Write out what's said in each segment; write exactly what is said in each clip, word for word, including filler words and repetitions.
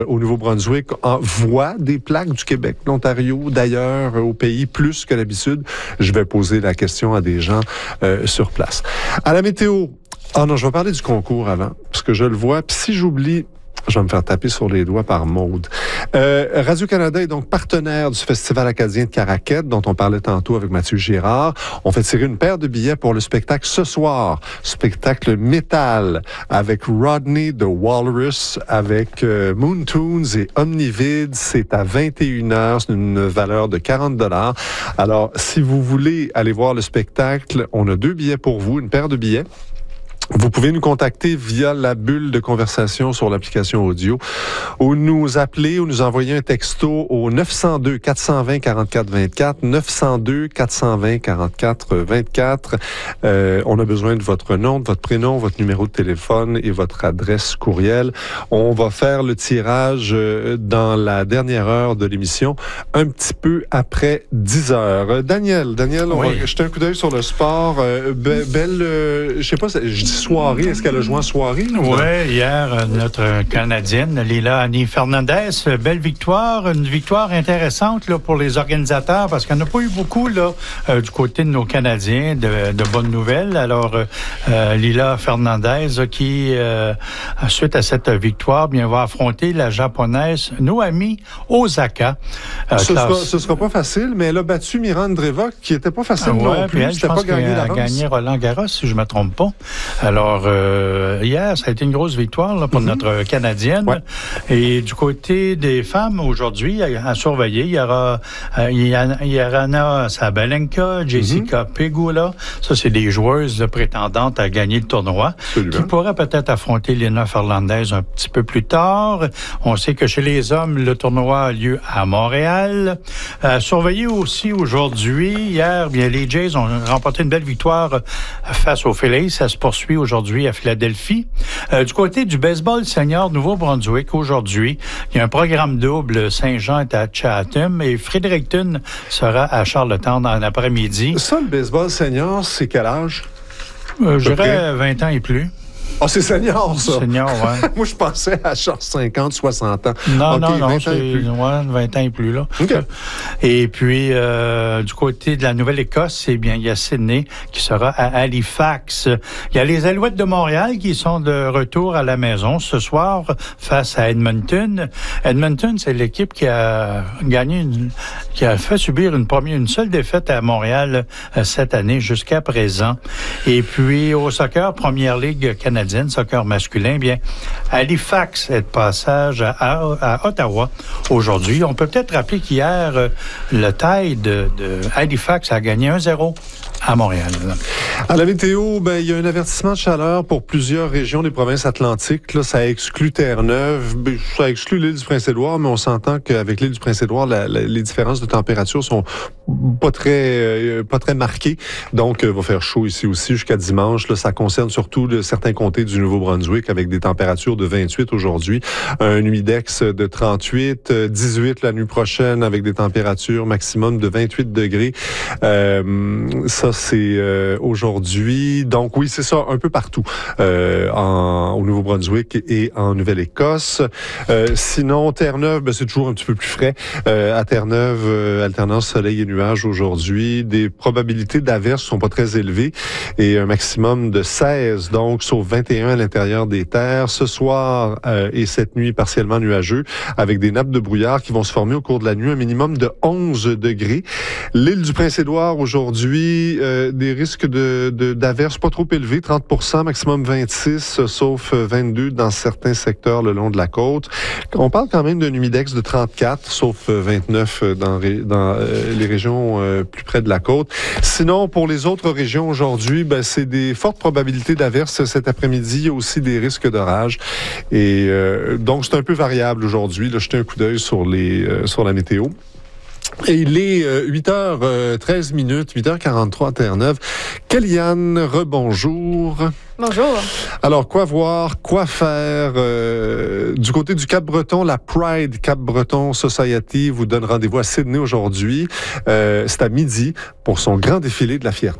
au Nouveau-Brunswick envoie des plaques du Québec, l'Ontario, d'ailleurs, au pays, plus que d'habitude. Je vais poser la question à des gens euh, sur place. À la météo, ah non, je vais parler du concours avant, parce que je le vois, puis si j'oublie, je vais me faire taper sur les doigts par Maude. Euh, Radio-Canada est donc partenaire du Festival acadien de Caraquette, dont on parlait tantôt avec Mathieu Girard. On fait tirer une paire de billets pour le spectacle ce soir. Spectacle métal avec Rodney the Walrus, avec euh, Moon Tunes et Omnivid. C'est à vingt et une heures. C'est une valeur de quarante dollars. Alors, si vous voulez aller voir le spectacle, on a deux billets pour vous, une paire de billets. Vous pouvez nous contacter via la bulle de conversation sur l'application audio ou nous appeler ou nous envoyer un texto au neuf zéro deux, quatre deux zéro, quatre quatre deux quatre, neuf zéro deux, quatre deux zéro, quarante-quatre vingt-quatre. Euh, on a besoin de votre nom, de votre prénom, votre numéro de téléphone et votre adresse courriel. On va faire le tirage dans la dernière heure de l'émission, un petit peu après dix heures. Daniel, Daniel, on oui. va jeter un coup d'œil sur le sport. Euh, be- belle, euh, je sais pas, je dis soirée. Est-ce qu'elle a joué en soirée? Oui, hier, notre Canadienne, Lila Annie Fernandez, belle victoire, une victoire intéressante là, pour les organisateurs parce qu'on n'a pas eu beaucoup là, euh, du côté de nos Canadiens de, de bonnes nouvelles. Alors, euh, Lila Fernandez qui, euh, suite à cette victoire, bien va affronter la japonaise Naomi Osaka. Euh, ce, sera, ce sera pas facile, mais elle a battu Miranda Dreva, qui était pas facile ah, ouais, non plus. Elle, je pense qu'elle a gagné Roland Garros, si je me trompe pas. Alors, euh, hier, ça a été une grosse victoire là, pour mm-hmm. notre Canadienne. Ouais. Et du côté des femmes, aujourd'hui, à, à surveiller, il y aura euh, Yana Sabalenka, Jessica mm-hmm. Pegula. Ça, c'est des joueuses prétendantes à gagner le tournoi. Absolument. Qui pourraient peut-être affronter Lena Fernandez un petit peu plus tard. On sait que chez les hommes, le tournoi a lieu à Montréal. À surveiller aussi aujourd'hui. Hier, bien, les Jays ont remporté une belle victoire face aux Phillies. Ça se poursuit aujourd'hui à Philadelphie. Euh, du côté du baseball senior Nouveau-Brunswick, aujourd'hui, il y a un programme double. Saint-Jean est à Chatham et Fredericton sera à Charlottetown en après-midi. Ça, le baseball senior, c'est quel âge? Euh, je dirais vingt ans et plus. Ah, oh, c'est senior, ça? Senior, oui. Moi, je pensais à genre cinquante, soixante ans. Non, okay, non, non, vingt c'est ans et plus. Ouais, vingt ans et plus, là. OK. Et puis, euh, du côté de la Nouvelle-Écosse, c'est bien, il y a Sydney qui sera à Halifax. Il y a les Alouettes de Montréal qui sont de retour à la maison ce soir face à Edmonton. Edmonton, c'est l'équipe qui a gagné, une, qui a fait subir une première, une seule défaite à Montréal euh, cette année jusqu'à présent. Et puis, au soccer, Première Ligue canadienne, soccer masculin, bien, Halifax est de passage à, à, à Ottawa aujourd'hui. On peut peut-être rappeler qu'hier, euh, le Tide de, de Halifax a gagné un zéro à Montréal. À la météo, ben, il y a un avertissement de chaleur pour plusieurs régions des provinces atlantiques. Là, ça exclut Terre-Neuve, ça exclut l'île du Prince-Édouard, mais on s'entend qu'avec l'île du Prince-Édouard, la, la, les différences de température sont pas très, euh, pas très marquées. Donc, il euh, va faire chaud ici aussi jusqu'à dimanche. Là, ça concerne surtout de, certains comtés du Nouveau-Brunswick avec des températures de vingt-huit aujourd'hui, un humidex de trente-huit, dix-huit la nuit prochaine avec des températures maximum de vingt-huit degrés. Euh, ça, c'est euh, aujourd'hui. Donc oui, c'est ça, un peu partout euh, en, au Nouveau-Brunswick et en Nouvelle-Écosse. Euh, sinon, Terre-Neuve, ben, c'est toujours un petit peu plus frais. Euh, à Terre-Neuve, euh, alternance soleil et nuages aujourd'hui. Des probabilités d'averses sont pas très élevées et un maximum de seize, donc sauf vingt et un à l'intérieur des terres. Ce soir euh, et cette nuit, partiellement nuageux, avec des nappes de brouillard qui vont se former au cours de la nuit, un minimum de onze degrés. L'île du Prince-Édouard aujourd'hui, Euh, des risques de, de, d'averses pas trop élevés, trente pour cent, maximum vingt-six, sauf vingt-deux dans certains secteurs le long de la côte. On parle quand même d'un humidex de trente-quatre, sauf vingt-neuf dans, dans euh, les régions euh, plus près de la côte. Sinon, pour les autres régions aujourd'hui, ben, c'est des fortes probabilités d'averses cet après-midi. Il y a aussi des risques d'orage. Et euh, donc, c'est un peu variable aujourd'hui. Là, jetez un coup d'œil sur, les, euh, sur la météo. Et il est euh, huit heures treize minutes, huit heures quarante-trois à Terre-Neuve. Kellyanne, rebonjour. Bonjour. Alors, quoi voir, quoi faire? Euh, du côté du Cap-Breton, la Pride Cap-Breton Society vous donne rendez-vous à Sydney aujourd'hui. Euh, c'est à midi pour son grand défilé de la fierté.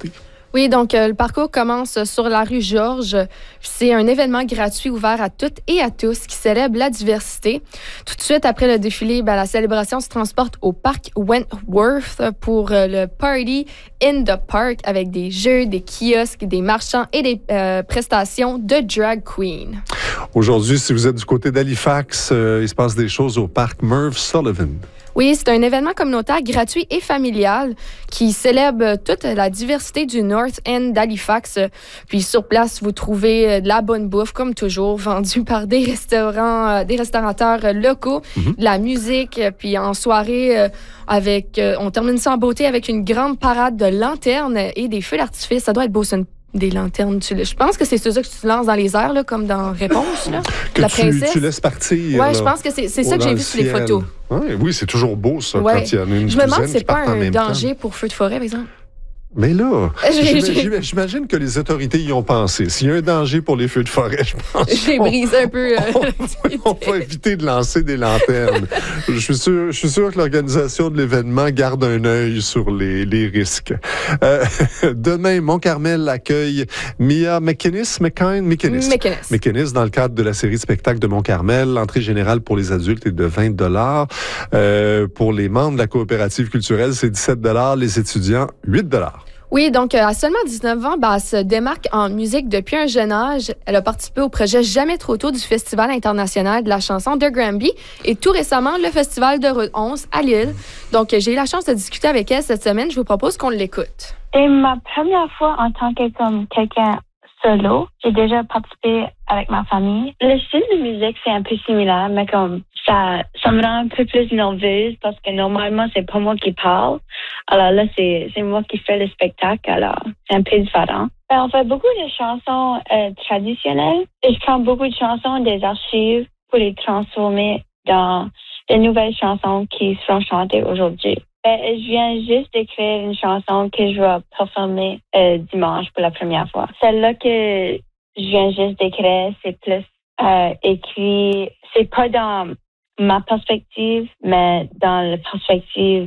Oui, donc euh, le parcours commence sur la rue Georges. C'est un événement gratuit ouvert à toutes et à tous qui célèbre la diversité. Tout de suite après le défilé, ben, la célébration se transporte au parc Wentworth pour euh, le Party in the Park avec des jeux, des kiosques, des marchands et des euh, prestations de drag queen. Aujourd'hui, si vous êtes du côté d'Halifax, euh, il se passe des choses au parc Merv Sullivan. Oui, c'est un événement communautaire gratuit et familial qui célèbre toute la diversité du North End d'Halifax. Puis sur place, vous trouvez de la bonne bouffe, comme toujours, vendue par des restaurants, des restaurateurs locaux, mm-hmm. de la musique. Puis en soirée, avec, on termine ça en beauté avec une grande parade de lanternes et des feux d'artifice. Ça doit être beau, c'est une des lanternes. Tu, je pense que c'est ça que tu lances dans les airs, là, comme dans Réponse. Là. Que la tu, princesse. tu laisses partir. Oui, je pense que c'est, c'est ça que j'ai vu sur les photos. Ouais, oui, c'est toujours beau, ça, ouais. quand il y en a une Je me demande si c'est pas un danger temps. Pour feu de forêt, par exemple. Mais là, j'ai, j'imagine, j'imagine que les autorités y ont pensé. S'il y a un danger pour les feux de forêt, je pense J'ai brisé un peu... Euh, on, on va éviter de lancer des lanternes. je, suis sûr, je suis sûr que l'organisation de l'événement garde un œil sur les, les risques. Euh, demain, Mont-Carmel accueille Mia McInnes, McInnes, McInnes. McInnes. McInnes, dans le cadre de la série de spectacles de Mont-Carmel. L'entrée générale pour les adultes est de vingt dollars. Euh, pour les membres de la coopérative culturelle, c'est dix-sept dollars. Les étudiants, huit dollars. Oui, donc à seulement dix-neuf ans, ben, elle se démarque en musique depuis un jeune âge. Elle a participé au projet Jamais trop tôt du Festival international de la chanson de Granby et tout récemment le Festival de Route onze à Lille. Donc j'ai eu la chance de discuter avec elle cette semaine. Je vous propose qu'on l'écoute. C'est ma première fois en tant que comme quelqu'un solo. J'ai déjà participé avec ma famille. Le style de musique, c'est un peu similaire, mais comme ça, ça me rend un peu plus nerveuse parce que normalement, c'est pas moi qui parle. Alors là, c'est, c'est moi qui fais le spectacle, alors c'est un peu différent. On fait beaucoup de chansons euh, traditionnelles et je prends beaucoup de chansons des archives pour les transformer dans des nouvelles chansons qui seront chantées aujourd'hui. Euh, je viens juste d'écrire une chanson que je vais performer euh, dimanche pour la première fois. Celle-là que je viens juste d'écrire, c'est plus euh, écrit, c'est pas dans ma perspective, mais dans la perspective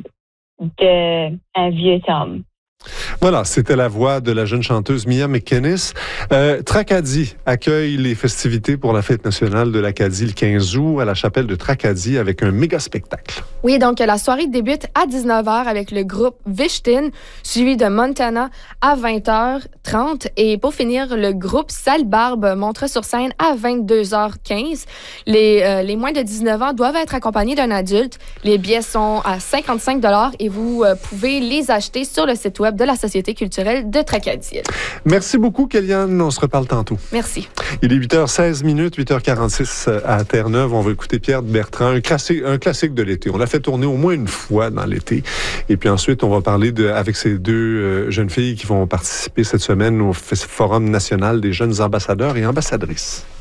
d'un vieux homme. Voilà, c'était la voix de la jeune chanteuse Mia McInnes. Euh, Tracadie accueille les festivités pour la fête nationale de l'Acadie le quinze août à la chapelle de Tracadie avec un méga spectacle. Oui, donc la soirée débute à dix-neuf heures avec le groupe Vichtin, suivi de Montana à vingt heures trente. Et pour finir, le groupe Sale Barbe montera sur scène à vingt-deux heures quinze. Les, euh, les moins de dix-neuf ans doivent être accompagnés d'un adulte. Les billets sont à cinquante-cinq dollars et vous euh, pouvez les acheter sur le site web de la Société culturelle de Tracadie. Merci beaucoup, Kéliane. On se reparle tantôt. Merci. Il est huit heures seize minutes, huit heures quarante-six à Terre-Neuve. On va écouter Pierre Bertrand, un classique, un classique de l'été. On l'a fait tourner au moins une fois dans l'été. Et puis ensuite, on va parler de, avec ces deux euh, jeunes filles qui vont participer cette semaine au Forum national des jeunes ambassadeurs et ambassadrices.